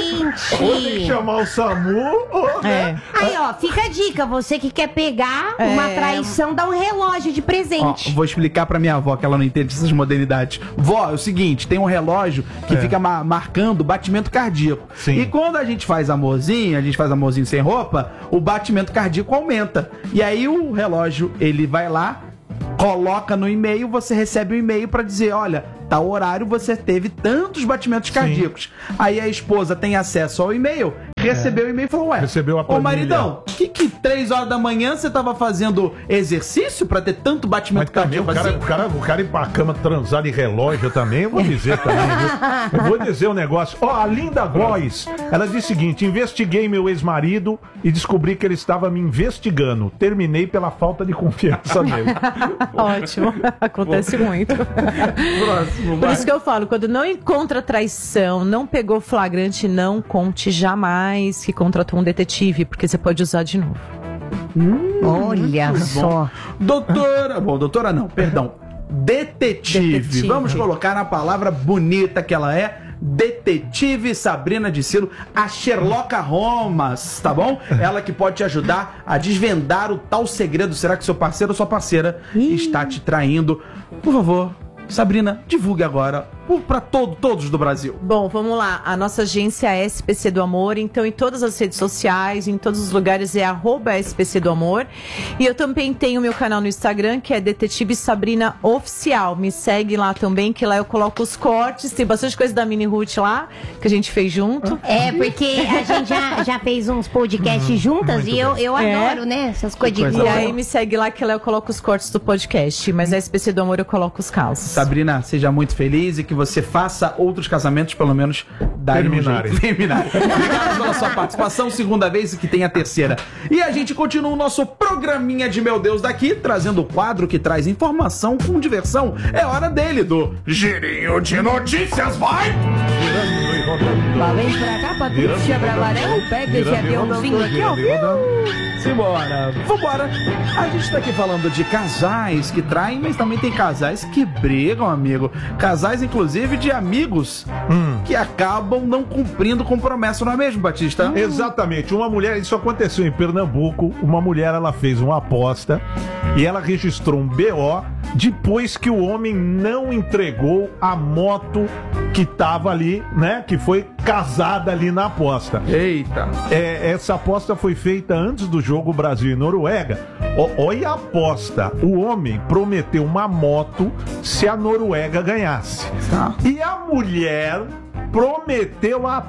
ou tem que Gente! chamar o SAMU, ou, É. né? Aí, ó, fica a dica. Você que quer pegar É. uma traição, dá um relógio de Ó, presente. vou explicar pra minha avó, que ela não entende essas modernidades. Vó, é o seguinte, tem um relógio que É. fica ma- marcando o batimento cardíaco. Sim. E quando a gente faz amorzinho, a gente faz amorzinho sem roupa, o batimento cardíaco aumenta. E aí o relógio, ele vai lá, coloca no e-mail, você recebe um e-mail pra dizer, olha, tal horário você teve tantos batimentos cardíacos. Aí a esposa tem acesso ao e-mail, recebeu o e-mail e falou, ué, Recebeu a ô planilha. maridão, que que três horas da manhã você tava fazendo exercício pra ter tanto Mas batimento também o cardíaco cara, assim? o, cara, o cara ir pra cama transar de relógio também, eu vou dizer também, viu? Eu vou dizer um negócio. Ó, a Linda Góes, ela diz o seguinte: investiguei meu ex-marido e descobri que ele estava me investigando. Terminei pela falta de confiança nele. Ótimo. Acontece muito. Próximo, Por vai. isso que eu falo, quando não encontra traição, não pegou flagrante, não conte jamais que contratou um detetive, porque você pode usar de novo. Olha só. Doutora, bom, doutora não, perdão. Detetive. Detetive. Vamos colocar na palavra bonita que ela é. Detetive Sabrina de Silo, a Sherlock Holmes, tá bom? Ela que pode te ajudar a desvendar o tal segredo. Será que seu parceiro ou sua parceira está te traindo? Por favor, Sabrina, divulgue agora para todo, todos do Brasil. Bom, vamos lá. A nossa agência é S P C do Amor, então em todas as redes sociais, em todos os lugares é arroba S P C do Amor. E eu também tenho meu canal no Instagram, que é Detetive Sabrina Oficial. Me segue lá também, que lá eu coloco os cortes. Tem bastante coisa da Mini Ruth lá, que a gente fez junto. É, porque a gente já, já fez uns podcasts juntas e eu, eu É. adoro, né? Essas coisas de coisa E boa. aí me segue lá, que lá eu coloco os cortes do podcast. Mas a S P C do Amor eu coloco os casos. Sabrina, seja muito feliz e que você faça outros casamentos, pelo menos darem um Terminarem. jeito. Terminarem. Obrigado pela sua participação, segunda vez e que tem a terceira. E a gente continua o nosso programinha de Meu Deus daqui, trazendo o quadro que traz informação com diversão. É hora dele, do Girinho de Notícias, vai! Lá vem pra cá, Patrícia Bravarão, pega esse avião novinho aqui, ó. Simbora, vambora. A gente tá aqui falando de casais que traem, mas também tem casais que brigam, amigo. Casais, inclusive, de amigos que acabam não cumprindo com promessa, não é mesmo, Batista? Exatamente. Uma mulher, isso aconteceu em Pernambuco. Uma mulher, ela fez uma aposta e ela registrou um B O depois que o homem não entregou a moto que tava ali, né? Que foi casada ali na aposta. Eita. É, essa aposta foi feita antes do jogo Brasil e Noruega. Ó, olha a aposta. O homem prometeu uma moto se a Noruega ganhasse. Tá. E a mulher prometeu a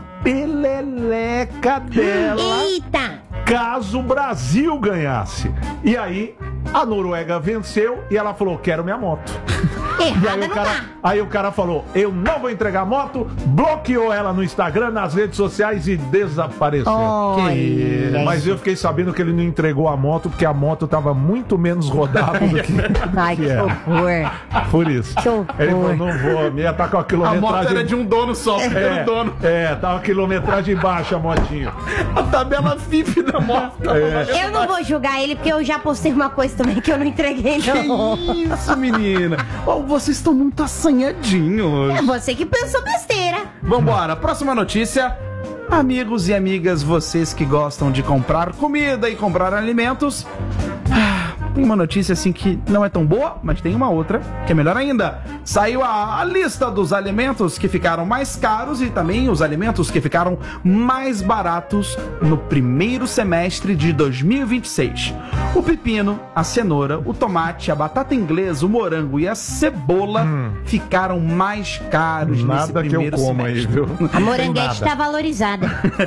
peleleca dela Eita! caso o Brasil ganhasse. E aí a Noruega venceu e ela falou: quero minha moto. E aí Errada o, não cara, tá. aí o cara falou: eu não vou entregar a moto, bloqueou ela no Instagram, nas redes sociais e desapareceu. Olha. Que- Mas eu fiquei sabendo que ele não entregou a moto porque a moto tava muito menos rodada do que, Ai, que que era. horror. Por isso. Que horror. Ele falou: não vou, minha tá com a A quilometragem. moto era de um dono só, é, era o dono. é, tava quilometragem baixa a motinho. A tabela F I P da moto. É. Eu não vou julgar ele, porque eu já postei uma coisa também que eu não entreguei, não. Que isso, menina? Oh, vocês estão muito assanhadinhos. É você que pensou besteira. Vambora, próxima notícia. Amigos e amigas, vocês que gostam de comprar comida e comprar alimentos, ah, tem uma notícia assim que não é tão boa, mas tem uma outra que é melhor ainda. Saiu a, a lista dos alimentos que ficaram mais caros e também os alimentos que ficaram mais baratos no primeiro semestre de dois mil e vinte e seis. O pepino, a cenoura, o tomate, a batata inglesa, o morango e a cebola ficaram mais caros nesse Nada que eu primeiro como aí, semestre. viu? A moranguete Nada. tá valorizada.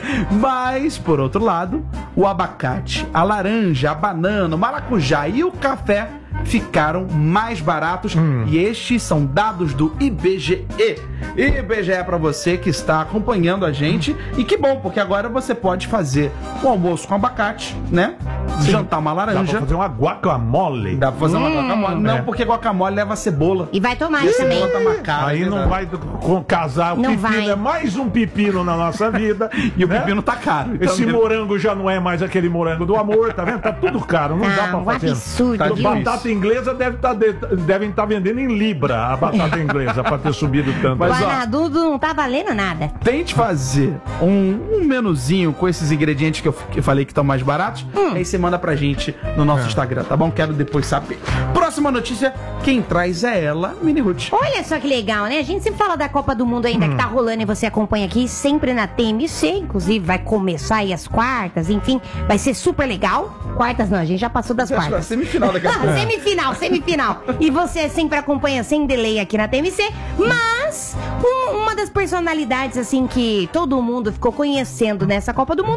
Mas, por outro lado, o abacate, a laranja, a banana, o maracujá e o café ficaram mais baratos. E estes são dados do I B G E. I B G E é para você que está acompanhando a gente. E que bom, porque agora você pode fazer um almoço com abacate, né? Jantar uma Dá pra laranja. fazer uma guacamole. Dá pra fazer uma guacamole. Não, É. porque guacamole leva cebola. E vai tomar E a também. cebola tá marcada. Aí não né? vai do- com- casar. O Não pepino vai. é mais um pepino na nossa vida. E o né? pepino tá caro. Então, Esse morango já não é mais aquele morango do amor, tá vendo? Tá tudo caro, não dá Ah, pra um fazer. absurdo, Tá viu? difícil. Batata inglesa deve tá de- devem estar vendendo em libra a batata inglesa pra ter subido tanto. Mas, O ó, Anadudo não tá valendo nada. Tente fazer um, um menuzinho com esses ingredientes que eu, que eu falei que estão mais baratos. Aí você manda pra gente no nosso Instagram, tá bom? Quero depois saber. Próxima notícia, quem traz é ela, Mini Ruth. Olha só que legal, né? A gente sempre fala da Copa do Mundo ainda que tá rolando e você acompanha aqui sempre na T M C. Inclusive vai começar aí as quartas, enfim, vai ser super legal. Quartas não, a gente já passou das Acho que é a quartas. semifinal daqui a pouco. Semifinal, semifinal. E você sempre acompanha sem delay aqui na T M C. Mas um- uma das personalidades, assim, que todo mundo ficou conhecendo nessa Copa do Mundo